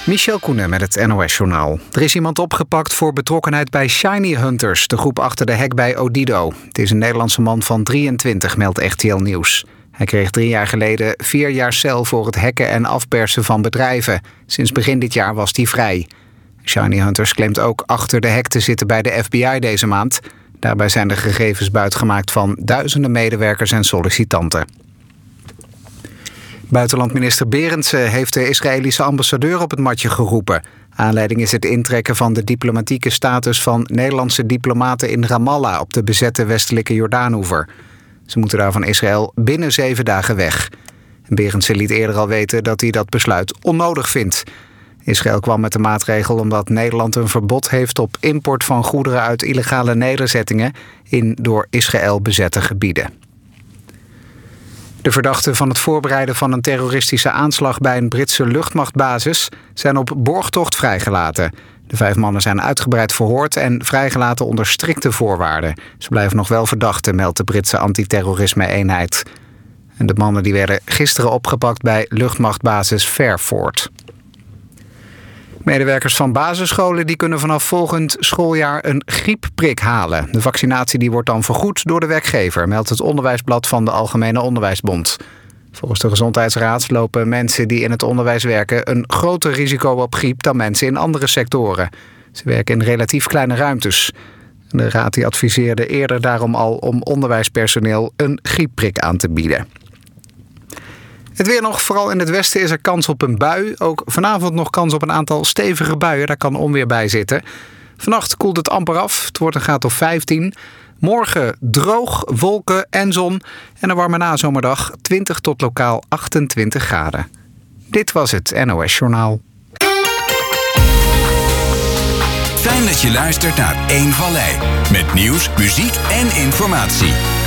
Michel Koenen met het NOS-journaal. Er is iemand opgepakt voor betrokkenheid bij Shiny Hunters, de groep achter de hack bij Odido. Het is een Nederlandse man van 23, meldt RTL Nieuws. Hij kreeg 3 jaar geleden 4 jaar cel voor het hacken en afpersen van bedrijven. Sinds begin dit jaar was hij vrij. Shiny Hunters claimt ook achter de hack te zitten bij de FBI deze maand. Daarbij zijn de gegevens buitgemaakt van duizenden medewerkers en sollicitanten. Buitenlandminister Berendsen heeft de Israëlische ambassadeur op het matje geroepen. Aanleiding is het intrekken van de diplomatieke status van Nederlandse diplomaten in Ramallah op de bezette westelijke Jordaanoever. Ze moeten daar van Israël binnen 7 dagen weg. Berendsen liet eerder al weten dat hij dat besluit onnodig vindt. Israël kwam met de maatregel omdat Nederland een verbod heeft op import van goederen uit illegale nederzettingen in door Israël bezette gebieden. De verdachten van het voorbereiden van een terroristische aanslag bij een Britse luchtmachtbasis zijn op borgtocht vrijgelaten. De 5 mannen zijn uitgebreid verhoord en vrijgelaten onder strikte voorwaarden. Ze blijven nog wel verdachten, meldt de Britse antiterrorisme-eenheid. En de mannen die werden gisteren opgepakt bij luchtmachtbasis Fairford. Medewerkers van basisscholen die kunnen vanaf volgend schooljaar een griepprik halen. De vaccinatie die wordt dan vergoed door de werkgever, meldt het onderwijsblad van de Algemene Onderwijsbond. Volgens de Gezondheidsraad lopen mensen die in het onderwijs werken een groter risico op griep dan mensen in andere sectoren. Ze werken in relatief kleine ruimtes. De raad die adviseerde eerder daarom al om onderwijspersoneel een griepprik aan te bieden. Het weer nog, vooral in het westen is er kans op een bui. Ook vanavond nog kans op een aantal stevige buien, daar kan onweer bij zitten. Vannacht koelt het amper af, het wordt een graad of 15. Morgen droog, wolken en zon en een warme nazomerdag 20 tot lokaal 28 graden. Dit was het NOS Journaal. Fijn dat je luistert naar Eén Vallei. Met nieuws, muziek en informatie.